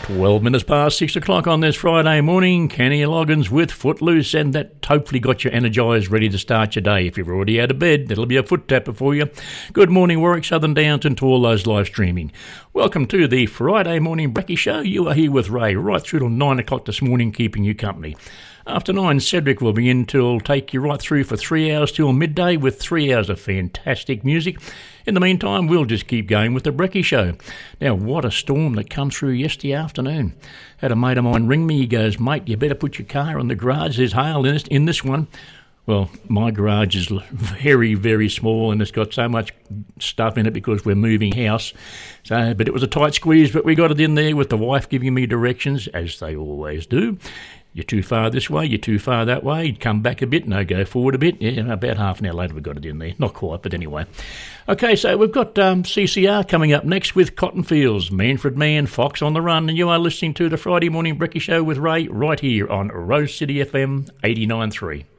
12 minutes past 6 o'clock on this Friday morning. Kenny Loggins with Footloose, and that hopefully got you energised, ready to start your day. If you're already out of bed, that'll be a foot tapper for you. Good morning, Warwick, Southern Downs, and to all those live streaming. Welcome to the Friday Morning Brekkie Show. You are here with Ray right through till 9 o'clock this morning, keeping you company. After 9, Cedric will be in to take you right through for 3 hours till midday with 3 hours of fantastic music. In the meantime, we'll just keep going with the Brekkie Show. Now, what a storm that come through yesterday afternoon. Had a mate of mine ring me. He goes, mate, you better put your car in the garage. There's hail in this one. Well, my garage is very, very small and it's got so much stuff in it because we're moving house. But it was a tight squeeze, but we got it in there with the wife giving me directions, as they always do. You're too far this way, you're too far that way, come back a bit, no, go forward a bit. Yeah, about half an hour later we got it in there. Not quite, but anyway. Okay, so we've got CCR coming up next with Cotton Fields, Manfred Mann, Fox on the Run, and you are listening to the Friday Morning Brekkie Show with Ray right here on Rose City FM 89.3.